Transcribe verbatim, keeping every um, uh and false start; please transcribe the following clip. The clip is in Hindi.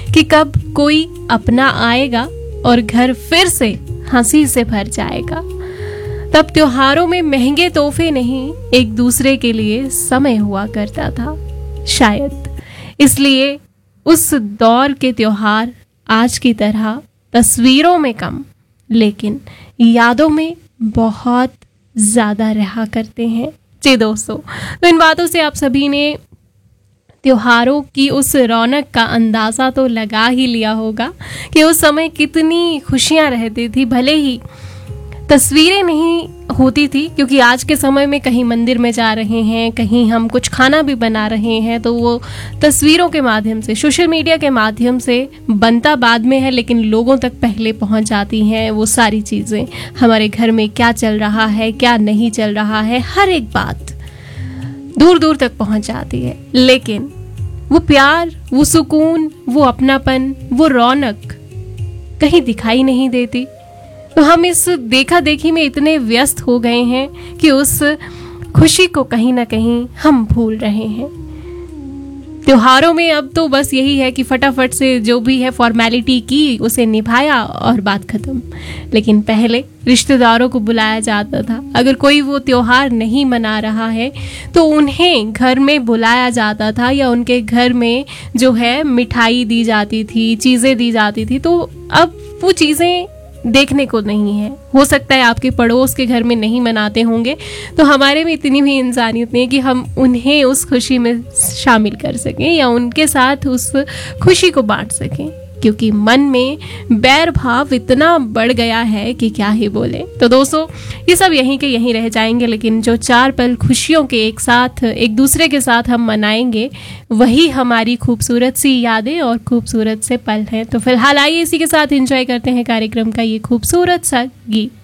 कि कब कोई अपना आएगा और घर फिर से हंसी से भर जाएगा। तब त्योहारों में महंगे तोहफे नहीं, एक दूसरे के लिए समय हुआ करता था। शायद इसलिए उस दौर के त्योहार आज की तरह तस्वीरों में कम लेकिन यादों में बहुत ज़्यादा रहा करते हैं। जी दोस्तों, तो इन बातों से आप सभी ने त्योहारों की उस रौनक का अंदाज़ा तो लगा ही लिया होगा कि उस समय कितनी खुशियाँ रहती थी। भले ही तस्वीरें नहीं होती थी, क्योंकि आज के समय में कहीं मंदिर में जा रहे हैं, कहीं हम कुछ खाना भी बना रहे हैं, तो वो तस्वीरों के माध्यम से, सोशल मीडिया के माध्यम से बनता बाद में है, लेकिन लोगों तक पहले पहुंच जाती हैं वो सारी चीज़ें। हमारे घर में क्या चल रहा है, क्या नहीं चल रहा है, हर एक बात दूर दूर तक पहुंच जाती है। लेकिन वो प्यार, वो सुकून, वो अपनापन, वो रौनक कहीं दिखाई नहीं देती। तो हम इस देखा देखी में इतने व्यस्त हो गए हैं कि उस खुशी को कहीं ना कहीं हम भूल रहे हैं। त्योहारों में अब तो बस यही है कि फटाफट से जो भी है फॉर्मेलिटी की, उसे निभाया और बात खत्म। लेकिन पहले रिश्तेदारों को बुलाया जाता था। अगर कोई वो त्योहार नहीं मना रहा है तो उन्हें घर में बुलाया जाता था, या उनके घर में जो है मिठाई दी जाती थी, चीज़ें दी जाती थी। तो अब वो चीज़ें देखने को नहीं है। हो सकता है आपके पड़ोस के घर में नहीं मनाते होंगे, तो हमारे में इतनी भी इंसानियत नहीं है कि हम उन्हें उस खुशी में शामिल कर सकें या उनके साथ उस खुशी को बांट सकें, क्योंकि मन में बैर भाव इतना बढ़ गया है कि क्या ही बोले। तो दोस्तों, ये सब यहीं के यहीं रह जाएंगे, लेकिन जो चार पल खुशियों के एक साथ एक दूसरे के साथ हम मनाएंगे, वही हमारी खूबसूरत सी यादें और खूबसूरत से पल हैं। तो फिलहाल आइए इसी के साथ एंजॉय करते हैं कार्यक्रम का ये खूबसूरत सा गीत।